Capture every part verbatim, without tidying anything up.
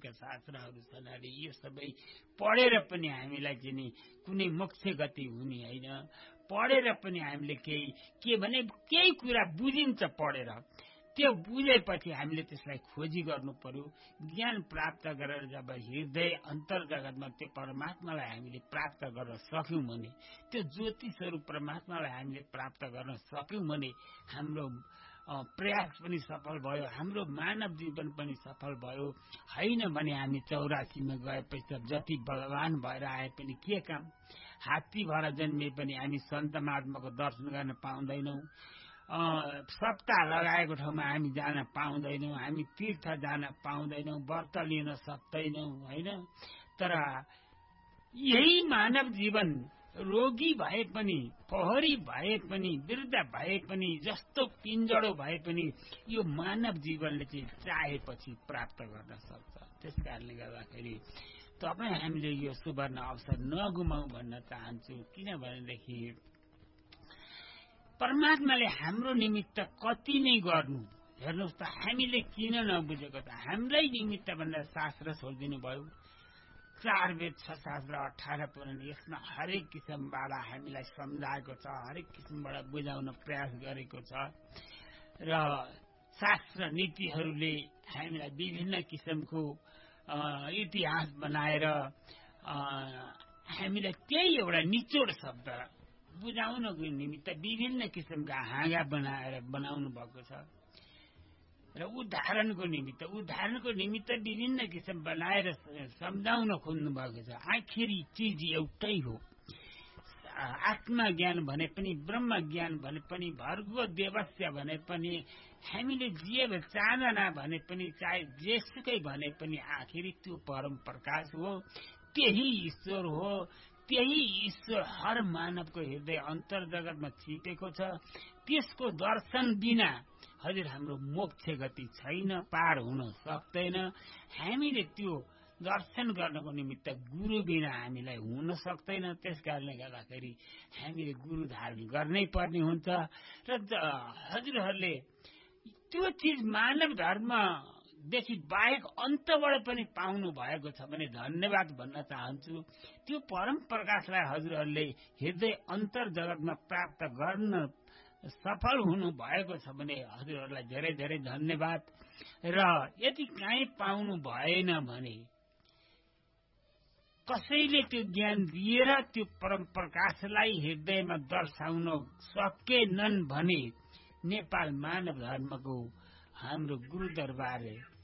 भएका शास्त्रहरू छन् अरे यो सबै पढेर पनि हामीलाई चाहिँ नि कुनै मोक्ष गति हुने होइन। पढेर पनि हामीले केही के भने केही कुरा बुझिन्छ पढेर, त्यो बुझेपछि हामीले त्यसलाई खोजी गर्नु पर्यो। ज्ञान प्राप्त गरेर जब हृदय अन्तर जगतमा त्यो परमात्मालाई हामीले प्राप्त गर्न सक्यौं भने, त्यो ज्योति स्वरूप परमात्मालाई हामीले प्राप्त गर्न सक्यौं भने हाम्रो प्रयास पनि सफल भयो, हाम्रो मानव जीवन पनि सफल भयो। होइन भने हामी चौरासीमा गएपछि जति बलवान भएर आए पनि के काम? हात्ती भएर जन्मिए पनि हामी सन्त महात्माको दर्शन गर्न पाउँदैनौं। सप्ताह लगाएको ठाउँमा हामी जान पाउँदैनौं, हामी तीर्थ जान पाउँदैनौं, व्रत लिन सक्दैनौं, होइन? तर यही मानव जीवन रोगी भए पनि, फोहोरी भए पनि, वृद्ध भए पनि, जस्तो पिञ्जडो भए पनि यो मानव जीवनले चाहिँ चाहेपछि प्राप्त गर्न सक्छ। त्यस कारणले गर्दाखेरि तपाईँ हामीले यो सुवर्ण अवसर नगुमाऊ भन्न चाहन्छु। किनभनेदेखि परमात्माले हाम्रो निमित्त कति नै गर्नु, हेर्नुहोस् त हामीले किन नबुझेको त? हाम्रै निमित्त भनेर शास्त्र छोडिदिनु भयो। चार वेद, छ शास्त्र, अठार पुराण, यसमा हरेक किसिमबाट हामीलाई सम्झाएको छ, हरेक किसिमबाट बुझाउन प्रयास गरेको छ। र शास्त्र नीतिहरूले हामीलाई विभिन्न किसिमको इतिहास बनाएर हामीलाई त्यही एउटा निचोड शब्द बुझाउनको निमित्त विभिन्न किसिमका हाँगा बनाएर बनाउनु भएको छ। र उदाहरणको निमित्त उदाहरणको निमित्त विभिन्न किसिम बनाएर सम्झाउन खोज्नु भएको छ। आखिरी चीज एउटै हो। आत्मा ज्ञान भने पनि, ब्रह्म ज्ञान भने पनि, भर्गो देवस्य भने पनि, हामीले जीव चाहना भने पनि, चाहे जेसुकै भने पनि आखिरी त्यो परम प्रकाश हो, त्यही ईश्वर हो। त्यही ईश्वर हर मानवको हृदय अन्तर जगतमा छिपेको छ। त्यसको दर्शन बिना हजुर हाम्रो मोक्ष गति छैन, पार हुन सक्दैन। हामीले त्यो दर्शन गर्नको निमित्त गुरु बिना हामीलाई हुन सक्दैन। त्यस कारणले गर्दाखेरि हामीले गुरु धारण गर्नै पर्ने हुन्छ। र हजुरहरूले त्यो चिज मानव धर्म देखि बाहेक अन्तबाट पनि पाउनु भएको छ भने धन्यवाद भन्न चाहन्छु। त्यो परम प्रकाशलाई हजुरहरूले हृदय अन्तर जगतमा प्राप्त गर्न सफल हुनु भएको छ भने हजुरहरूलाई धेरै धेरै धन्यवाद। र यदि काहीँ पाउनु भएन भने कसैले त्यो ज्ञान दिएर त्यो परम प्रकाशलाई हृदयमा दर्शाउन सकेनन् भने नेपाल मानव धर्मको हाम्रो गुरु दरबार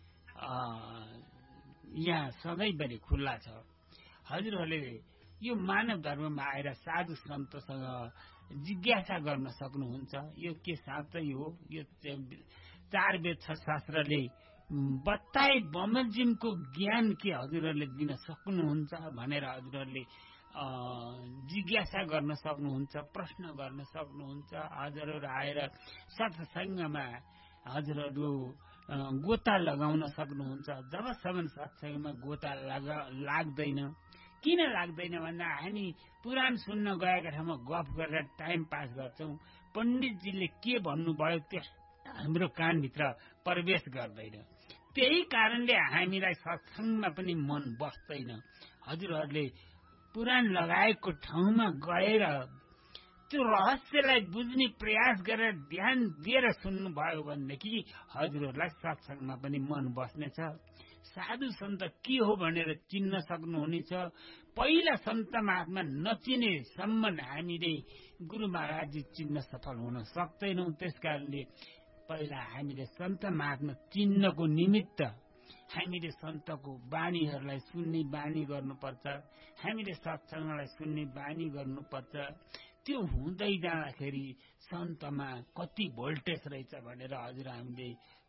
यहाँ सधैँभरि खुल्ला छ। हजुरहरूले यो मानव धर्ममा आएर साधु सन्तसँग जिज्ञासा गर्न सक्नुहुन्छ। यो के साँच्चै हो? यो चार वेद छ शास्त्रले बताए बमोजिमको ज्ञान के हजुरहरूले दिन सक्नुहुन्छ भनेर हजुरहरूले जिज्ञासा गर्न सक्नुहुन्छ, प्रश्न गर्न सक्नुहुन्छ। हजुरहरू आएर सत्सङ्गमा हजुरहरू गोता लगाउन सक्नुहुन्छ। जबसम्म सत्सङ्गमा गोता लाग्दैन, किन लाग्दैन भन्दा हामी पुराण सुन्न गएका ठाउँमा गफ गरेर टाइम पास गर्छौं। पण्डितजीले के भन्नुभयो त्यो हाम्रो कानभित्र प्रवेश गर्दैन। त्यही कारणले हामीलाई सत्सङ्गमा पनि मन बस्दैन। हजुरहरूले पुराण लगाएको ठाउँमा गएर त्यो रहस्यलाई बुझ्ने प्रयास गरेर ध्यान दिएर सुन्नुभयो भनेदेखि हजुरहरूलाई सत्सङ्गमा पनि मन बस्नेछ। साधु सन्त के हो भनेर चिन्न सक्नुहुनेछ। पहिला सन्त महात्मा नचिनेसम्म हामीले गुरु महाराजजी चिन्न सफल हुन सक्दैनौं। त्यसकारणले पहिला हामीले सन्त महात्मा चिन्नको निमित्त हामीले सन्तको बानीहरूलाई सुन्ने बानी गर्नुपर्छ। हामीले सत्सङ्गलाई सुन्ने बानी गर्नुपर्छ। त्यो हुँदै जाँदाखेरि सन्तमा कति भोल्टेज रहेछ भनेर हजुर हामीले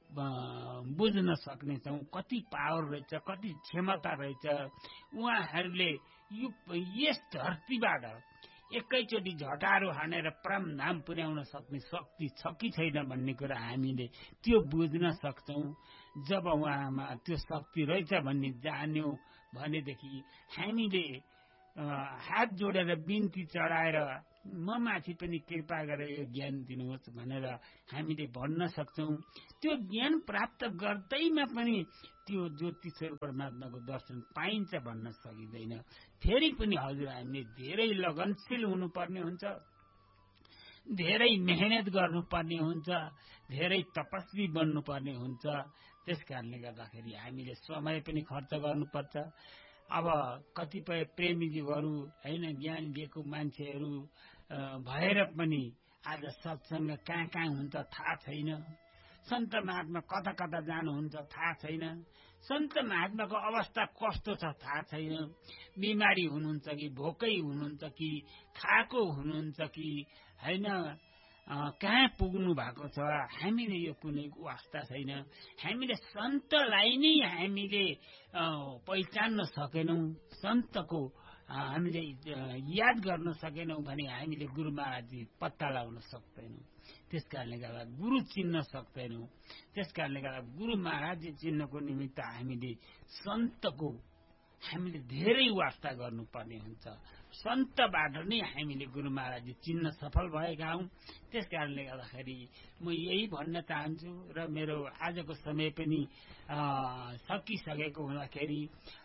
बुझ्न सक्नेछौँ। कति पावर रहेछ, कति क्षमता रहेछ। उहाँहरूले यो यस धरतीबाट एकैचोटि झटारो हानेर परम धाम पुर्याउन सक्ने शक्ति छ कि छैन भन्ने कुरा हामीले त्यो बुझ्न सक्छौं। जब उहाँमा त्यो शक्ति रहेछ भन्ने जान्यौ भनेदेखि हामीले हात जोडेर बिन्ती चढाएर म माथि पनि कृपा गरेर यो ज्ञान दिनुहोस् भनेर हामीले भन्न सक्छौं। त्यो ज्ञान प्राप्त गर्दैमा पनि त्यो ज्योतिश्वर परमात्माको दर्शन पाइन्छ भन्न सकिँदैन। फेरि पनि हजुर हामीले धेरै लगनशील हुनुपर्ने हुन्छ, धेरै मेहनत गर्नुपर्ने हुन्छ, धेरै तपस्वी बन्नुपर्ने हुन्छ। त्यस कारणले गर्दाखेरि हामीले समय पनि खर्च गर्नुपर्छ। अब कतिपय प्रेमीजीहरू होइन, ज्ञान दिएको मान्छेहरू भएर पनि आज सत्सङ्ग कहाँ कहाँ हुन्छ थाहा छैन, सन्त महात्मा कता कता जानुहुन्छ थाहा छैन, सन्त महात्माको अवस्था कस्तो छ थाहा छैन, बिमारी हुनुहुन्छ कि भोकै हुनुहुन्छ कि खाएको हुनुहुन्छ कि होइन, कहाँ पुग्नु भएको छ हामीले यो कुनै वास्ता छैन। हामीले सन्तलाई नै हामीले पहिचान्न सकेनौं, सन्तको हामीले याद गर्न सकेनौं भने हामीले गुरु महाराजजी पत्ता लगाउन सक्दैनौं। त्यस कारणले गर्दा गुरु चिन्न सक्दैनौं। त्यस कारणले गर्दा गुरु महाराजजी चिन्नको निमित्त हामीले सन्तको हामीले धेरै वास्ता गर्नुपर्ने हुन्छ। सन्तबाट नै हामीले गुरु महाराजजी चिन्न सफल भएका हौं। त्यस कारणले गर्दाखेरि म यही भन्न चाहन्छु र मेरो आजको समय पनि सकिसकेको हुँदाखेरि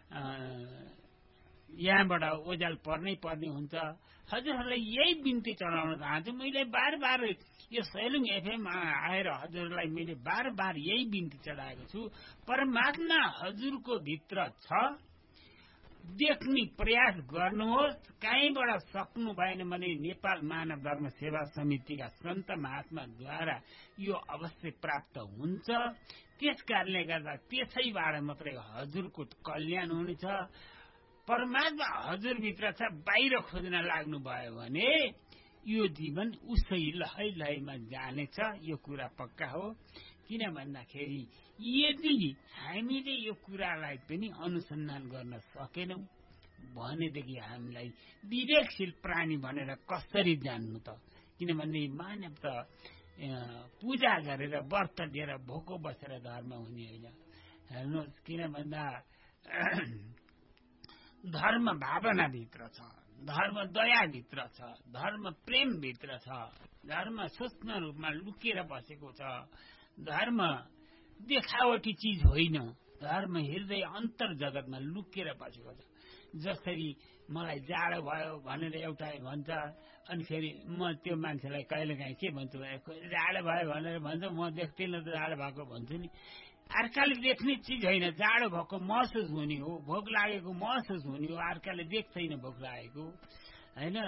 यहाँबाट ओझेल पर्नै पर्ने हुन्छ। हजुरहरूलाई यही बिन्ती चढाउन चाहन्छु। मैले बार बार यो सैलुङ एफएम आएर हजुरलाई मैले बार बार यही बिन्ती चढाएको छु। परमात्मा हजुरको भित्र छ, देख्ने प्रयास गर्नुहोस्। कहीँबाट सक्नु भएन भने नेपाल मानव धर्म सेवा समितिका सन्त महात्माद्वारा यो अवश्य प्राप्त हुन्छ। त्यस कारणले गर्दा त्यसैबाट मात्रै हजुरको कल्याण हुनेछ। परमात्मा हजुरभित्र छ, बाहिर खोज्न लाग्नु भयो भने यो जीवन उसै लहै लहैमा जानेछ। यो कुरा पक्का हो। किन भन्दाखेरि यदि हामीले यो कुरालाई पनि अनुसन्धान गर्न सकेनौं भनेदेखि हामीलाई विवेकशील प्राणी भनेर कसरी जान्नु त? किनभने मानव त पूजा गरेर व्रत दिएर भोको बसेर धर्म हुने होइन। हेर्नुहोस्, किन भन्दा धर्म भावनाभित्र छ, धर्म दयाभित्र छ, धर्म प्रेमभित्र छ, धर्म सूक्ष्म रूपमा लुकेर बसेको छ। धर्म देखावटी चिज होइन, धर्म हृदय अन्तर जगतमा लुकेर बसेको छ। जसरी मलाई जाडो भयो भनेर एउटा भन्छ, अनि फेरि म त्यो मान्छेलाई कहिलेकाहीँ के भन्छु भने जाडो भयो भनेर भन्छ, म देख्दिनँ त जाडो भएको भन्छु नि। अर्काले देख्ने चिज होइन, जाडो भएको महसुस हुने हो, भोक लागेको महसुस हुने हो। अर्काले देख्दैन भोक लागेको होइन।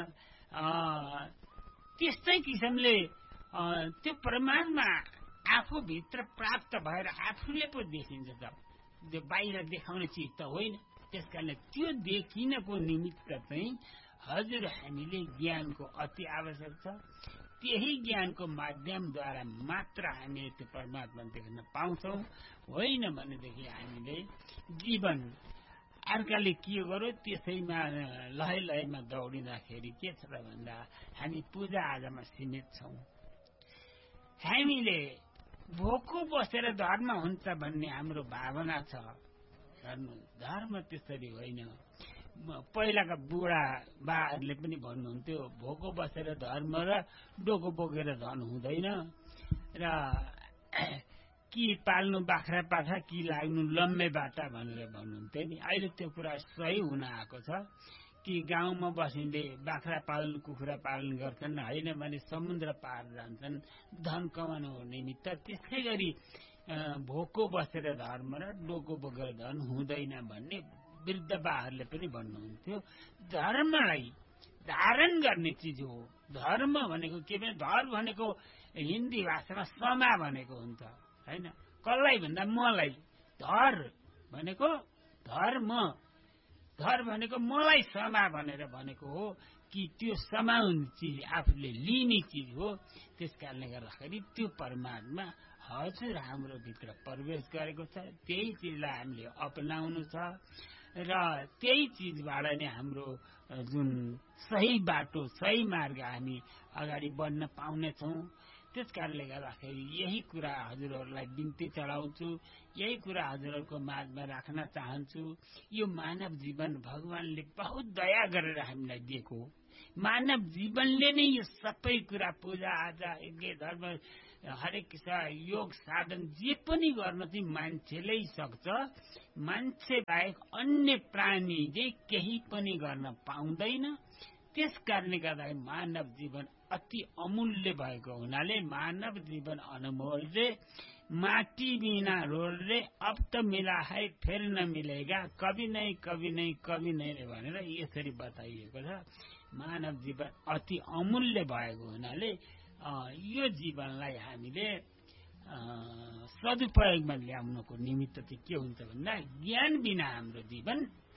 त्यस्तै किसिमले त्यो परमात्मा आफूभित्र प्राप्त भएर आफूले पो देखिन्छ त, त्यो बाहिर देखाउने चिज त होइन। त्यस कारणले त्यो देखिनको निमित्त चाहिँ हजुर हामीले ज्ञानको अति आवश्यक छ। त्यही ज्ञानको माध्यमद्वारा मात्र हामीले त्यो परमात्मा देख्न पाउँछौं। होइन भनेदेखि हामीले जीवन अर्काले के गर्यो त्यसैमा लहै लहैमा दौडिँदाखेरि के छ त भन्दा हामी पूजा आजामा सीमित छौं। हामीले भोको बसेर धर्म हुन्छ भन्ने हाम्रो भावना छ। हेर्नु, धर्म त्यसरी होइन। पहिलाका बुढा बाहरूले पनि भन्नुहुन्थ्यो, भोको बसेर धर्म र डोको बोकेर धन हुँदैन, र कि पाल्नु बाख्रा पाठा कि लाग्नु लम्बे बाटा भनेर भन्नुहुन्थ्यो नि। अहिले त्यो कुरा सही हुन आएको छ कि गाउँमा बसिँदै बाख्रा पालन कुखुरा पालन गर्छन्, होइन भने समुद्र पार जान्छन् धन कमाउनु निमित्त। त्यसै गरी भोको बसेर धर्म र डोको बोकेर धन हुँदैन भन्ने वृद्ध बाहरूले पनि भन्नुहुन्थ्यो। धर्मलाई धारण गर्ने चिज हो। धर्म भनेको के भने, धर भनेको हिन्दी भाषामा समा भनेको हुन्छ होइन। कसलाई भन्दा मलाई। धर भनेको धर्म, धर भनेको मलाई समा भनेर भनेको हो कि त्यो समाउने चिज आफूले लिने चिज हो। त्यस कारणले गर्दाखेरि त्यो परमात्मा हजुर हाम्रो भित्र प्रवेश गरेको छ। त्यही चिजलाई हामीले अपनाउनु छ र त्यही चिजबाट नै हाम्रो जुन सही बाटो सही मार्ग हामी अगाडि बढ्न पाउनेछौँ। त्यस कारणले गर्दाखेरि यही कुरा हजुरहरूलाई बिन्ती चढाउँछु, यही कुरा हजुरहरूको माझमा राख्न चाहन्छु। यो मानव जीवन भगवानले बहुत दया गरेर हामीलाई दिएको हो। मानव जीवनले नै यो सबै कुरा पूजा आजा यज्ञ धर्म हरेक किसिम योग साधन जे पनि गर्न चाहिँ मान्छेले सक्छ। मान्छे बाहेक अन्य प्राणीले केही पनि गर्न पाउँदैन। त्यस कारणले गर्दा मानव जीवन अति अमूल्य भएको हुनाले मानव जीवन अनमोल रे माटी बिना रोल रे अब त मिला है फेरि नमिलेगा कवि नै कवि नै कवि नै रे भनेर यसरी बताइएको छ। मानव जीवन अति अमूल्य भएको हुनाले यो जीवनलाई हामीले सदुपयोगमा ल्याउनको निमित्त चाहिँ के हुन्छ भन्दा ज्ञान बिना हाम्रो जीवन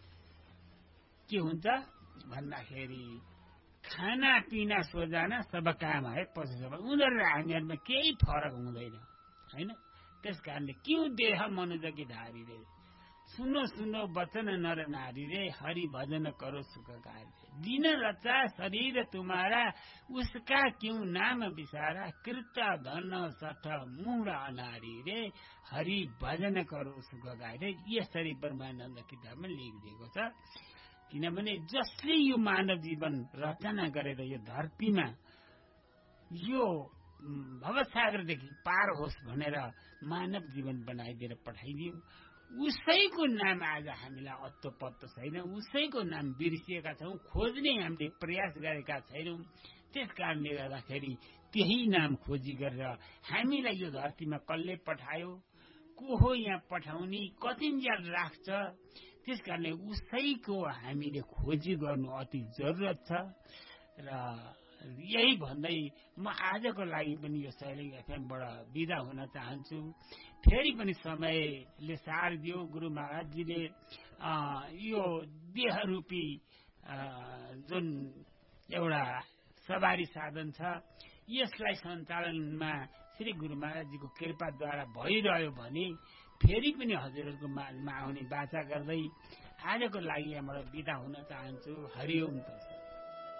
के हुन्छ भन्दाखेरि खाना पिना सोजाना सब काम है पशु सब उनीहरू र हामीहरूमा केही फरक हुँदैन हैन। त्यस कारणले क्यों देह मनुजकी धारी रे सुनो सुनो वचन नर नारी रे हरि भजन करो सुख कारी दिन रचा शरीर तुम्हारा उसका क्यों नाम विसारा कृत धन सठ मूढ अनारी रे हरि भजन करो सुख कारी। यसरी ब्रह्मानन्द किताबमा लेखिदिएको छ। किनभने जसले यो मानव जीवन रचना गरेर यो धरतीमा यो भवसागरदेखि पार होस् भनेर मानव जीवन बनाइदिएर पठाइदियो उसैको नाम आज हामीलाई अत्तो पत्तो छैन। उसैको नाम बिर्सिएका छौं। खोज्ने हामीले प्रयास गरेका छैनौं। त्यस कारणले गर्दाखेरि त्यही नाम खोजी गरेर हामीलाई यो धरतीमा कसले पठायो को हो यहाँ पठाउने कतिन्जेल राख्छ त्यस कारणले उसैको हामीले खोजी गर्नु अति जरुरत छ। र यही भन्दै म आजको लागि पनि यो शैली एफएमबाट बिदा हुन चाहन्छु। फेरि पनि समयले सार दियो। गुरु महाराजजीले यो देह रूपी जुन एउटा सवारी साधन छ यसलाई सञ्चालनमा श्री गुरु महाराजजीको कृपाद्वारा भइरह्यो भने फेरि पनि हजुरहरूको माझमा आउने बाचा गर्दै आजको लागि यहाँबाट बिदा हुन चाहन्छु। हरिओम।